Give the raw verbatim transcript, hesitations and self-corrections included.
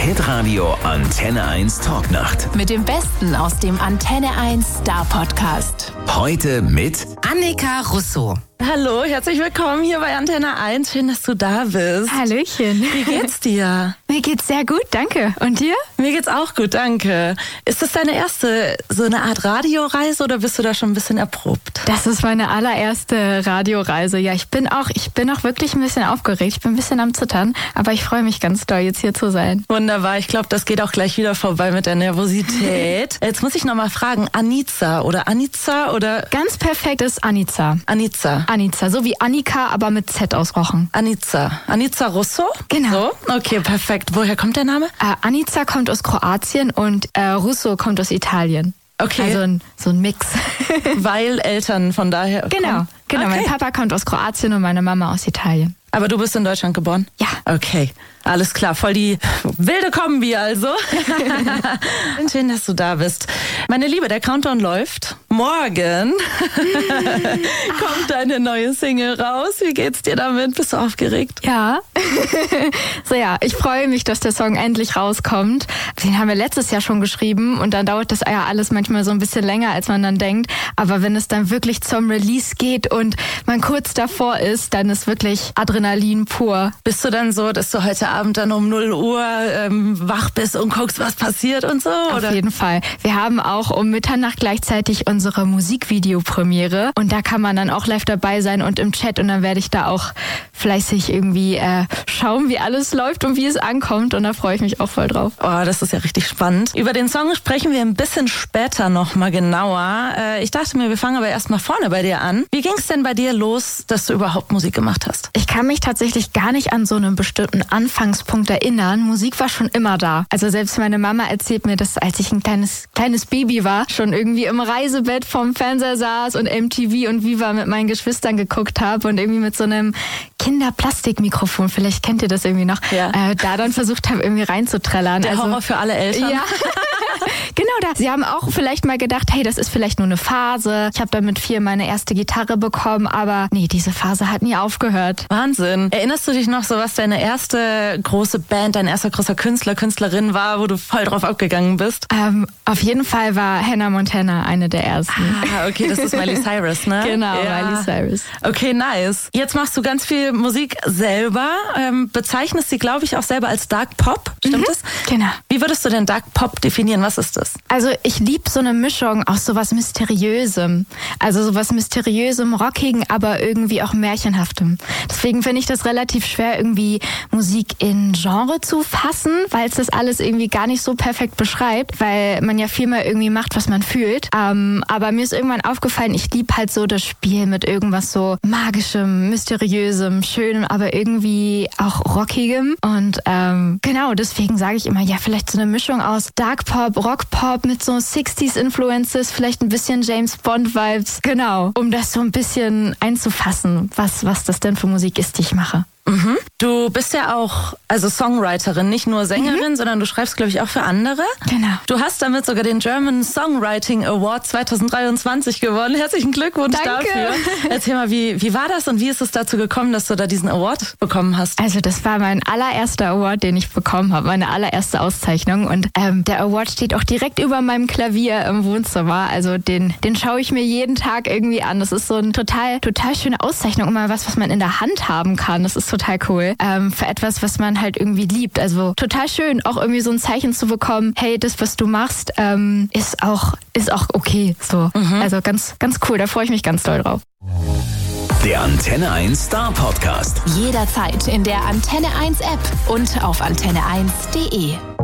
Hitradio Antenne eins Talknacht. Mit dem Besten aus dem Antenne eins Star Podcast. Heute mit Annika Russo. Hallo, herzlich willkommen hier bei Antenne eins. Schön, dass du da bist. Hallöchen. Wie geht's dir? Mir geht's sehr gut, danke. Und dir? Mir geht's auch gut, danke. Ist das deine erste so eine Art Radioreise oder bist du da schon ein bisschen erprobt? Das ist meine allererste Radioreise. Ja, ich bin auch, ich bin auch wirklich ein bisschen aufgeregt. Ich bin ein bisschen am Zittern, aber ich freue mich ganz doll, jetzt hier zu sein. Wunderbar. Ich glaube, das geht auch gleich wieder vorbei mit der Nervosität. Jetzt muss ich noch mal fragen, Anica oder Anica oder? Ganz perfekt ist Anica. Anica. Anica, so wie Annika, aber mit Z ausrochen. Anica. Anica Russo? Genau. So? Okay, perfekt. Woher kommt der Name? Äh, Anica kommt aus Kroatien und äh, Russo kommt aus Italien. Okay. Also ein, so ein Mix. Weil Eltern von daher Genau, kommen. genau. Okay. Mein Papa kommt aus Kroatien und meine Mama aus Italien. Aber du bist in Deutschland geboren? Ja. Okay, alles klar. Voll die wilde Kombi also. Schön, dass du da bist. Meine Liebe, der Countdown läuft. Morgen kommt deine neue Single raus. Wie geht's dir damit? Bist du aufgeregt? Ja. So ja, ich freue mich, dass der Song endlich rauskommt. Den haben wir letztes Jahr schon geschrieben und dann dauert das ja alles manchmal so ein bisschen länger, als man dann denkt. Aber wenn es dann wirklich zum Release geht und man kurz davor ist, dann ist wirklich Adrenalin pur. Bist du dann so, dass du heute Abend dann um null Uhr ähm, wach bist und guckst, was passiert und so? Oder? Auf jeden Fall. Wir haben auch um Mitternacht gleichzeitig unsere Musikvideo-Premiere und da kann man dann auch live dabei sein und im Chat und dann werde ich da auch fleißig irgendwie äh, schauen, wie alles läuft und wie es ankommt und da freue ich mich auch voll drauf. Oh, das ist ja richtig spannend. Über den Song sprechen wir ein bisschen später noch mal genauer. Äh, ich dachte mir, wir fangen aber erst mal vorne bei dir an. Wie ging es denn bei dir los, dass du überhaupt Musik gemacht hast? Ich kann mich tatsächlich gar nicht an so einen bestimmten Anfangspunkt erinnern. Musik war schon immer da. Also selbst meine Mama erzählt mir, dass als ich ein kleines kleines Baby war, schon irgendwie im Reisebett vorm Fernseher saß und M T V und Viva mit meinen Geschwistern geguckt habe und irgendwie mit so einem Kinderplastikmikrofon, vielleicht kennt ihr das irgendwie noch, ja. äh, da dann versucht habe, irgendwie reinzutrellern. Der also, Horror für alle Eltern. Ja. Genau da. Sie haben auch vielleicht mal gedacht, hey, das ist vielleicht nur eine Phase. Ich habe dann mit vier meine erste Gitarre bekommen, aber nee, diese Phase hat nie aufgehört. Wahnsinn. Erinnerst du dich noch so, was deine erste große Band, dein erster großer Künstler, Künstlerin war, wo du voll drauf abgegangen bist? Ähm, auf jeden Fall war Hannah Montana eine der ersten. Ah, okay, das ist Miley Cyrus, ne? Genau, ja. Miley Cyrus. Okay, nice. Jetzt machst du ganz viel Musik selber, ähm, bezeichnest sie, glaube ich, auch selber als Dark Pop. Stimmt Mhm, das? genau. Wie würdest du denn Dark Pop definieren? Was ist das? Also ich liebe so eine Mischung aus sowas Mysteriösem. Also sowas Mysteriösem, Rockigen, aber irgendwie auch Märchenhaftem. Deswegen finde ich das relativ schwer, irgendwie Musik in Genre zu fassen, weil es das alles irgendwie gar nicht so perfekt beschreibt, weil man ja viel mehr irgendwie macht, was man fühlt. Ähm, aber mir ist irgendwann aufgefallen, ich liebe halt so das Spiel mit irgendwas so Magischem, Mysteriösem, Schönem, aber irgendwie auch Rockigem. Und ähm, genau, deswegen sage ich immer, ja, vielleicht so eine Mischung aus Dark Pop, Rock Pop mit so sixties Influences, vielleicht ein bisschen James Bond Vibes. Genau, um das so ein bisschen einzufassen, was, was das denn für Musik ist, die ich mache. Mhm. Du bist ja auch also Songwriterin, nicht nur Sängerin, mhm. sondern du schreibst, glaube ich, auch für andere. Genau. Du hast damit sogar den German Songwriting Award zwanzig dreiundzwanzig gewonnen. Herzlichen Glückwunsch Danke. dafür. Erzähl mal, wie, wie war das und wie ist es dazu gekommen, dass du da diesen Award bekommen hast? Also das war mein allererster Award, den ich bekommen habe, meine allererste Auszeichnung. Und ähm, der Award steht auch direkt über meinem Klavier im Wohnzimmer. Also den, den schaue ich mir jeden Tag irgendwie an. Das ist so eine total, total schöne Auszeichnung. Immer was, was man in der Hand haben kann. Das ist total cool. Ähm, für etwas, was man halt irgendwie liebt. Also total schön, auch irgendwie so ein Zeichen zu bekommen, hey, das, was du machst, ähm, ist auch, ist auch okay. So. Mhm. Also ganz, ganz cool, da freue ich mich ganz doll drauf. Der Antenne eins Star Podcast. Jederzeit in der Antenne eins App und auf antenne eins punkt de.